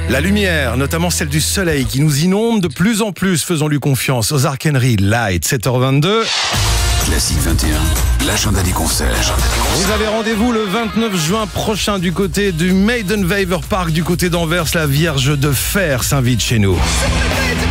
La lumière, notamment celle du soleil qui nous inonde de plus en plus, faisons-lui confiance. Aux Arkenry Light, 7h22. Classique 21, l'agenda des concerts. Vous avez rendez-vous le 29 juin prochain du côté du Maidenwever Park, du côté d'Anvers. La Vierge de Fer s'invite chez nous.